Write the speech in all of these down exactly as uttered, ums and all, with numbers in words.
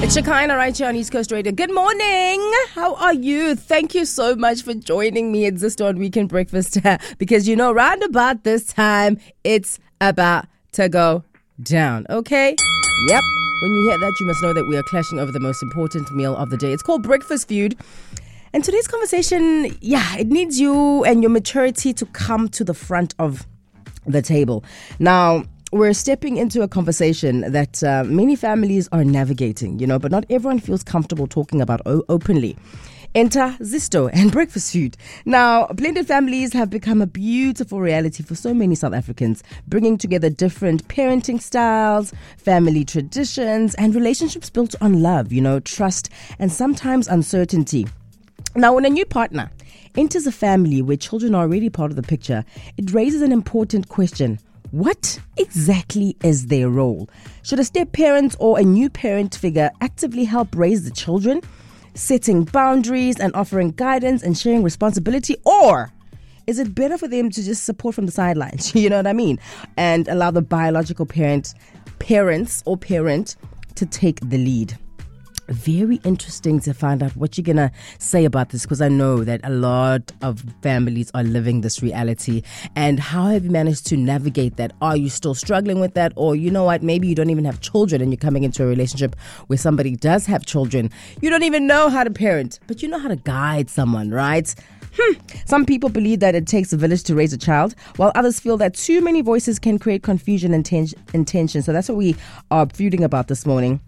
It's Shekinah right here on East Coast Radio. Good morning. How are you? Thank you so much for joining me at Zisto on Weekend Breakfast because you know, round about this time, it's about to go down, okay? Yep. When you hear that, you must know that we are clashing over the most important meal of the day. It's called Breakfast Feud. And today's conversation, yeah, it needs you and your maturity to come to the front of the table. Now, we're stepping into a conversation that uh, many families are navigating, you know, but not everyone feels comfortable talking about o- openly. Enter Zisto and Breakfast Feud. Now, blended families have become a beautiful reality for so many South Africans, bringing together different parenting styles, family traditions, and relationships built on love, you know, trust, and sometimes uncertainty. Now, when a new partner enters a family where children are already part of the picture, it raises an important question. What exactly is their role? Should a step-parent or a new parent figure actively help raise the children, setting boundaries and offering guidance and sharing responsibility? Or is it better for them to just support from the sidelines, you know what I mean, and allow the biological parent, parents or parent to take the lead? Very interesting to find out what you're going to say about this, because I know that a lot of families are living this reality. And how have you managed to navigate that? Are you still struggling with that? Or, you know what, maybe you don't even have children and you're coming into a relationship where somebody does have children. You don't even know how to parent, but you know how to guide someone, right? Hmm. Some people believe that it takes a village to raise a child, while others feel that too many voices can create confusion and ten- and tension. So that's what we are feuding about this morning.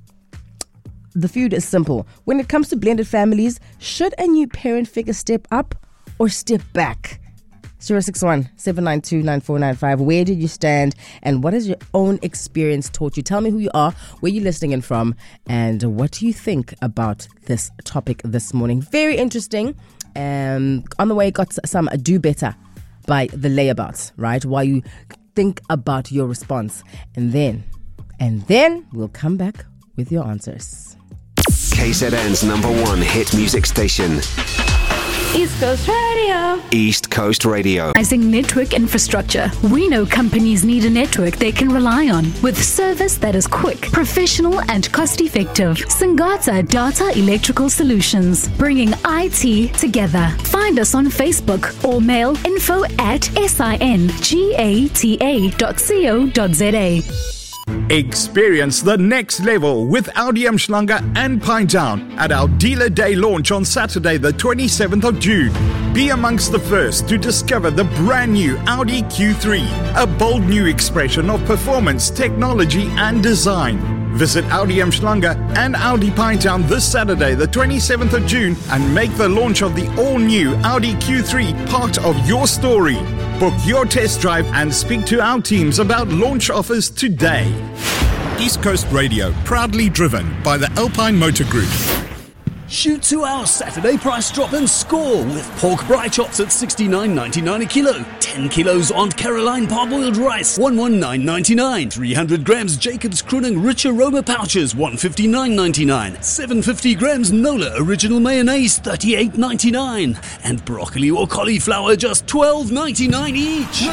The feud is simple. When it comes to blended families, should a new parent figure step up or step back? zero six one, seven nine two, nine four nine five. Where did you stand and what has your own experience taught you? Tell me who you are, where you're listening in from, and what do you think about this topic this morning? Very interesting. Um, on the way, got some Do Better by The Layabouts, right? While you think about your response. And then, and then we'll come back with your answers. K Z N's number one hit music station. East Coast Radio. East Coast Radio. Rising network infrastructure. We know companies need a network they can rely on with service that is quick, professional, and cost-effective. Singata Data Electrical Solutions, bringing I T together. Find us on Facebook or mail info at singata dot co dot za. Experience the next level with Audi Umhlanga and Pinetown at our Dealer Day launch on Saturday the twenty-seventh of June. Be amongst the first to discover the brand new Audi Q three, a bold new expression of performance, technology and design. Visit Audi Umhlanga and Audi Pinetown this Saturday the twenty-seventh of June and make the launch of the all-new Audi Q three part of your story. Book your test drive and speak to our teams about launch offers today. East Coast Radio, proudly driven by the Alpine Motor Group. Shoot to our Saturday price drop and score with pork bri chops at sixty-nine ninety-nine a kilo, ten kilos Aunt Caroline parboiled rice, one hundred nineteen ninety-nine, three hundred grams Jacob's Kruning Rich Aroma pouches, one hundred fifty-nine ninety-nine, seven hundred fifty grams Nola Original Mayonnaise, thirty-eight ninety-nine, and broccoli or cauliflower just twelve ninety-nine each.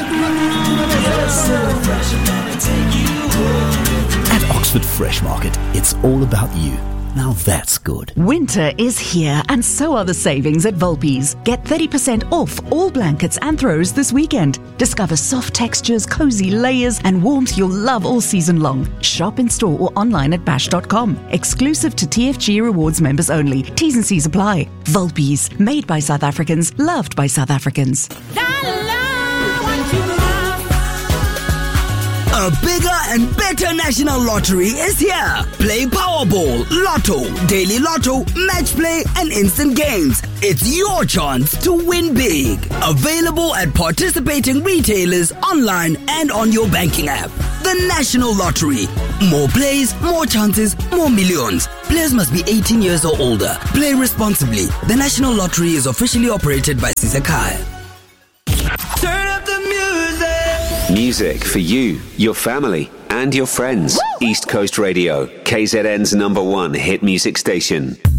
At Oxford Fresh Market, it's all about you. Now that's good. Winter is here and so are the savings at Volpi's. Get thirty percent off all blankets and throws this weekend. Discover soft textures, cozy layers and warmth you'll love all season long. Shop in store or online at bash dot com. Exclusive to T F G Rewards members only. T's and C's apply. Volpi's, made by South Africans, loved by South Africans. A bigger and better national lottery is here. Play Powerball, Lotto, Daily Lotto, Match Play, and Instant Games. It's your chance to win big. Available at participating retailers, online, and on your banking app. The National Lottery. More plays, more chances, more millions. Players must be eighteen years or older. Play responsibly. The National Lottery is officially operated by Sisakai. Turn up the music. Music for you, your family, and your friends. Woo! East Coast Radio, K Z N's number one hit music station.